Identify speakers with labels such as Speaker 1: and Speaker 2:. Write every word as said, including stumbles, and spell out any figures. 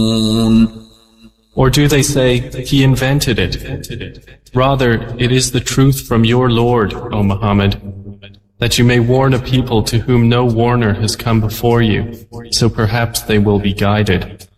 Speaker 1: Or do they say, he invented it? Rather, it is the truth from your Lord, O Muhammad, that you may warn a people to whom no warner has come before you, so perhaps they will be guided.